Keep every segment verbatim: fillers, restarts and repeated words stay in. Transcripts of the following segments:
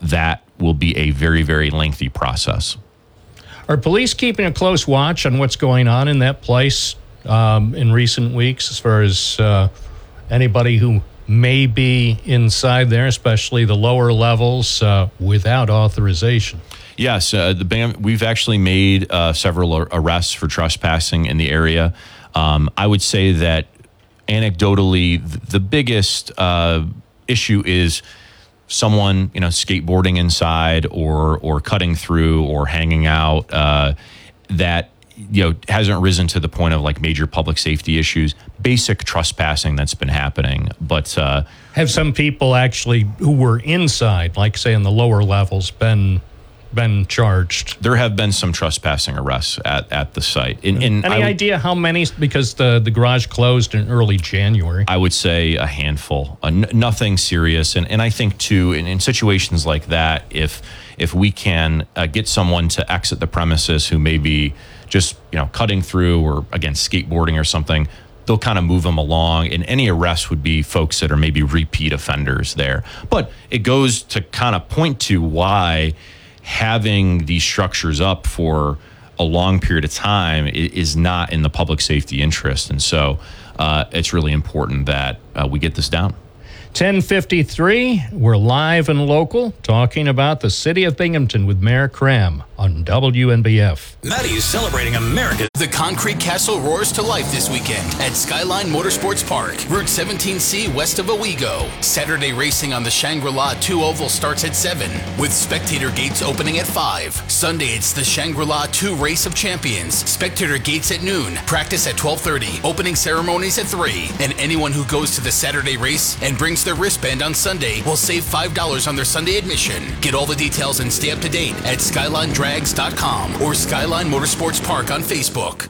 that will be a very, very lengthy process. Are police keeping a close watch on what's going on in that place um, in recent weeks as far as uh, anybody who may be inside there, especially the lower levels, uh, without authorization? Yes, uh, the Bam- we've actually made uh, several arrests for trespassing in the area. Um, I would say that anecdotally, th- the biggest uh, issue is someone, you know, skateboarding inside or or cutting through or hanging out uh, that, you know, hasn't risen to the point of like major public safety issues. Basic trespassing that's been happening, but uh, have some people actually who were inside, like say in the lower levels, been been charged? There have been some trespassing arrests at, at the site. In, in, Any I, idea how many? Because the, the garage closed in early January. I would say a handful, uh, n- nothing serious. And, and I think, too, in, in situations like that, if if we can uh, get someone to exit the premises who may be just, you know, cutting through or, again, skateboarding or something, they'll kind of move them along. And any arrests would be folks that are maybe repeat offenders there. But it goes to kind of point to why having these structures up for a long period of time is not in the public safety interest. And so uh, it's really important that uh, we get this down. ten fifty-three, we're live and local talking about the city of Binghamton with Mayor Cram on W N B F. Maddie is celebrating America. The Concrete Castle roars to life this weekend at Skyline Motorsports Park, Route seventeen C west of Owego. Saturday racing on the Shangri-La two Oval starts at seven, with spectator gates opening at five. Sunday, it's the Shangri-La two Race of Champions. Spectator gates at noon, practice at twelve thirty, opening ceremonies at three. And anyone who goes to the Saturday race and brings their wristband on Sunday will save five dollars on their Sunday admission. Get all the details and stay up to date at skyline drags dot com or Skyline Motorsports Park on Facebook.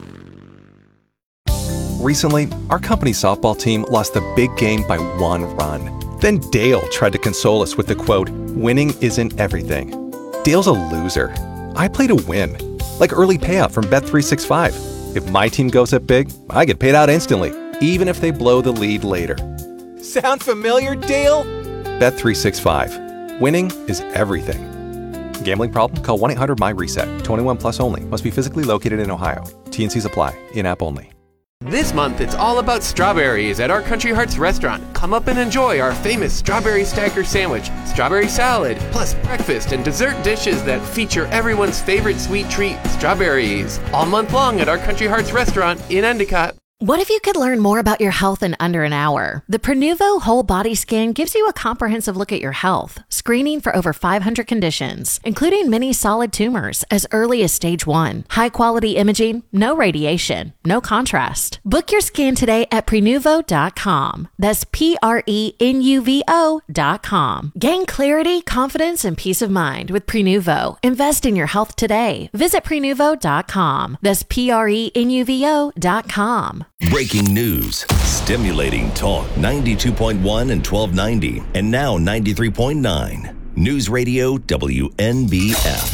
Recently, our company softball team lost the big game by one run. Then Dale tried to console us with the quote, "Winning isn't everything." Dale's a loser. I play to win, like early payout from Bet three sixty-five. If my team goes up big, I get paid out instantly, even if they blow the lead later. Sound familiar, Dale? Bet three sixty-five. Winning is everything. Gambling problem? Call one eight hundred M Y reset. twenty-one plus only. Must be physically located in Ohio. T N Cs apply. In-app only. This month, it's all about strawberries at our Country Hearts restaurant. Come up and enjoy our famous strawberry stacker sandwich, strawberry salad, plus breakfast and dessert dishes that feature everyone's favorite sweet treat, strawberries. All month long at our Country Hearts restaurant in Endicott. What if you could learn more about your health in under an hour? The Prenuvo Whole Body Scan gives you a comprehensive look at your health, screening for over five hundred conditions, including many solid tumors as early as stage one. High-quality imaging, no radiation, no contrast. Book your scan today at prenuvo dot com. That's P R E N U V O dot com. Gain clarity, confidence, and peace of mind with Prenuvo. Invest in your health today. Visit prenuvo dot com. That's P R E N U V O dot com. Breaking news, stimulating talk, ninety-two point one and twelve ninety, and now ninety-three point nine. News Radio W N B F.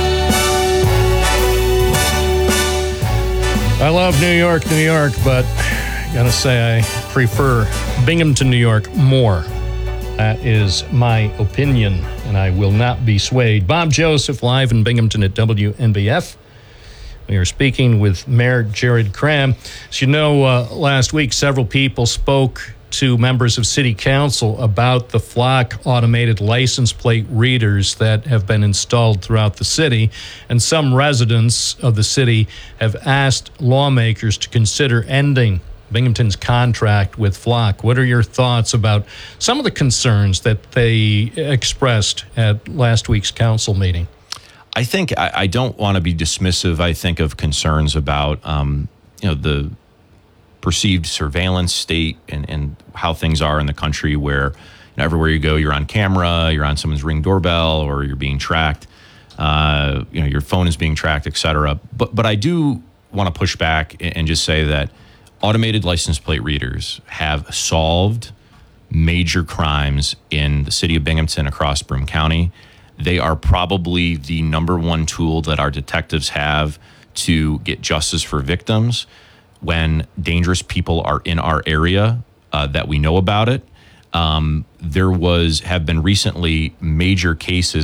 I love New York, New York, but I gotta say I prefer Binghamton, New York more. That is my opinion, and I will not be swayed. Bob Joseph, live in Binghamton at W N B F. We are speaking with Mayor Jared Cram. As you know, uh, last week, several people spoke to members of City Council about the Flock automated license plate readers that have been installed throughout the city. And some residents of the city have asked lawmakers to consider ending Binghamton's contract with Flock. What are your thoughts about some of the concerns that they expressed at last week's council meeting? I think I, I don't want to be dismissive, I think, of concerns about, um, you know, the perceived surveillance state and, and how things are in the country where, you know, everywhere you go, you're on camera, you're on someone's Ring doorbell, or you're being tracked, uh, you know, your phone is being tracked, et cetera. But, but I do want to push back and just say that automated license plate readers have solved major crimes in the city of Binghamton across Broome County. They are probably the number one tool that our detectives have to get justice for victims when dangerous people are in our area uh, that we know about it. Um, there was have been recently major cases